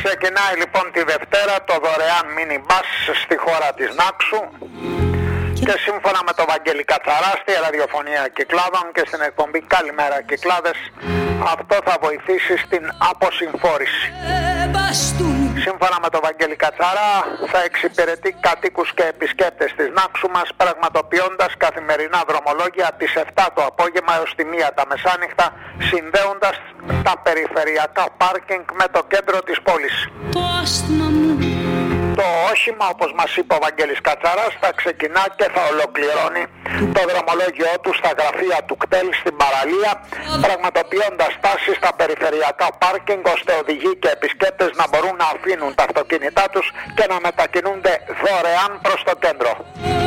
Ξεκινάει λοιπόν τη Δευτέρα το δωρεάν mini bus στη χώρα της Νάξου και σύμφωνα με το Βαγγέλη Κατσαρά στη ραδιοφωνία Κυκλάδων και στην εκπομπή Καλημέρα Κυκλάδες, αυτό θα βοηθήσει στην αποσυμφόρηση. Σύμφωνα με το Βαγγέλη Κατσαρά θα εξυπηρετεί κατοίκους και επισκέπτες της Νάξου μας, πραγματοποιώντας καθημερινά δρομολόγια τις 7 το απόγευμα έως τη 1 τα μεσάνυχτα, συνδέοντας τα περιφερειακά πάρκινγκ με το κέντρο της πόλης. Το όχημα, όπως μας είπε ο Βαγγέλης Κατσαράς, θα ξεκινά και θα ολοκληρώνει το δρομολόγιο του στα γραφεία του κτέλ στην παραλία, πραγματοποιώντας στάσεις στα περιφερειακά πάρκινγκ, ώστε οδηγοί και επισκέπτες να μπορούν να αφήνουν τα αυτοκίνητά τους και να μετακινούνται δωρεάν προς το κέντρο.